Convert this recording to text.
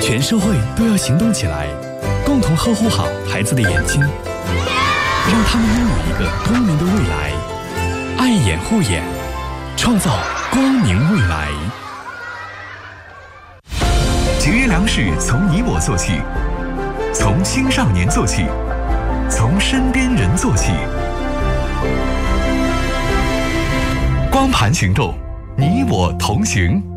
全社会都要行动起来，共同呵护好孩子的眼睛，让他们拥有一个光明的未来。爱眼护眼，创造光明未来。 节约粮食从你我做起，从青少年做起，从身边人做起。光盘行动，你我同行。